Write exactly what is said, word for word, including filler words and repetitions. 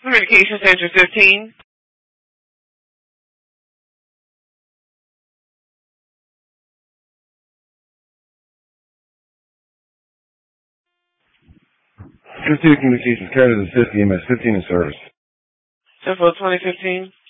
Communication Center fifteen. fifteen Communications, Canada fifty, M S fifteen in service. Info twenty fifteen.